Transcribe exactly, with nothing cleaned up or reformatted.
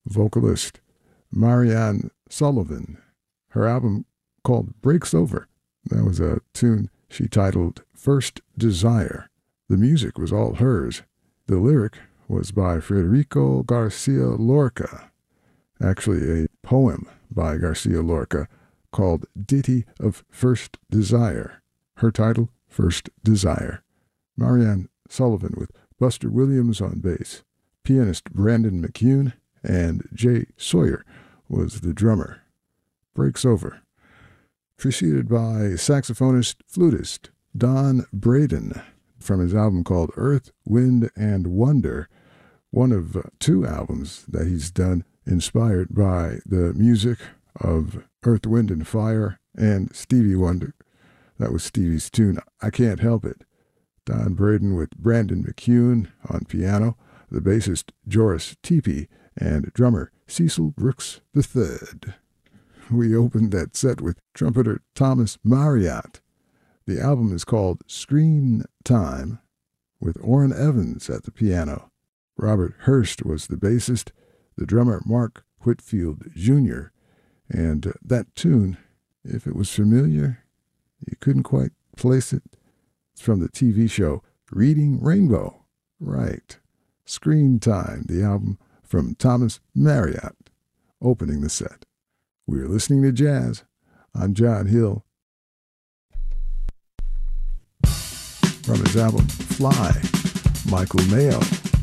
vocalist Marianne Sullivan. Her album called Breaks Over. That was a tune she titled First Desire. The music was all hers. The lyric was by Federico Garcia Lorca, actually a poem by Garcia Lorca called Ditty of First Desire. Her title, First Desire. Marianne Sullivan with Buster Williams on bass, pianist Brandon McCune, and Jay Sawyer was the drummer. Breaks Over. Preceded by saxophonist, flutist Don Braden from his album called Earth, Wind, and Wonder, one of two albums that he's done inspired by the music of Earth, Wind, and Fire and Stevie Wonder. That was Stevie's tune, I Can't Help It. Don Braden with Brandon McCune on piano, the bassist Joris Tepe, and drummer Cecil Brooks the third. We opened that set with trumpeter Thomas Marriott. The album is called Screen Time, with Orrin Evans at the piano. Robert Hurst was the bassist, the drummer Mark Whitfield Junior, and that tune, if it was familiar, you couldn't quite place it. It's from the T V show Reading Rainbow. Right. Screen Time, the album from Thomas Marriott, opening the set. We're listening to jazz. I'm John Hill. From his album Fly, Michael Mayo.